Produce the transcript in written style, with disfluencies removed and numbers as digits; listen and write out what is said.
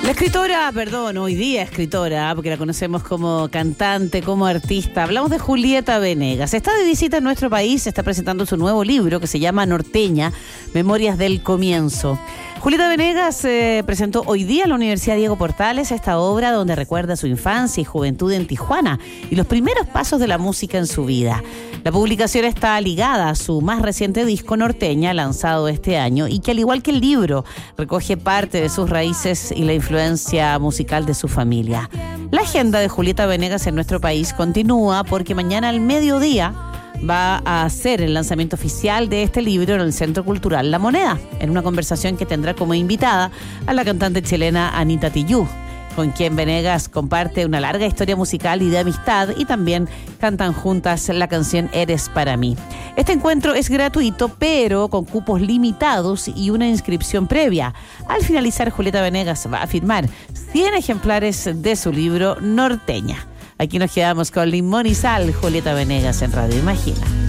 La escritora, hoy día escritora, porque la conocemos como cantante, como artista. Hablamos de Julieta Venegas. Está de visita en nuestro país, está presentando su nuevo libro que se llama Norteña, Memorias del Comienzo. Julieta Venegas presentó hoy día en la Universidad Diego Portales esta obra donde recuerda su infancia y juventud en Tijuana y los primeros pasos de la música en su vida. La publicación está ligada a su más reciente disco Norteña, lanzado este año, y que al igual que el libro, recoge parte de sus raíces y la influencia musical de su familia. La agenda de Julieta Venegas en nuestro país continúa porque mañana al mediodía va a hacer el lanzamiento oficial de este libro en el Centro Cultural La Moneda, en una conversación que tendrá como invitada a la cantante chilena Anita Tijoux, con quien Venegas comparte una larga historia musical y de amistad, y también cantan juntas la canción Eres para mí. Este encuentro es gratuito, pero con cupos limitados y una inscripción previa. Al finalizar, Julieta Venegas va a firmar 100 ejemplares de su libro Norteña. Aquí nos quedamos con Limón y Sal, Julieta Venegas en Radio Imagina.